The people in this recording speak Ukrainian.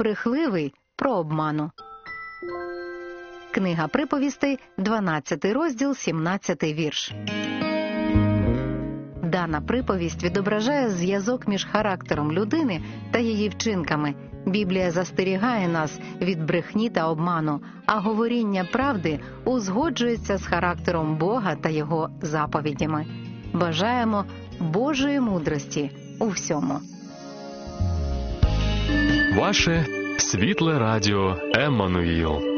брехливий про обману. Книга приповістей, 12 розділ, 17 вірш. Дана приповість відображає зв'язок між характером людини та її вчинками. Біблія застерігає нас від брехні та обману, а говоріння правди узгоджується з характером Бога та Його заповідями. Бажаємо Божої мудрості у всьому. Ваше світле радіо Еммануїл.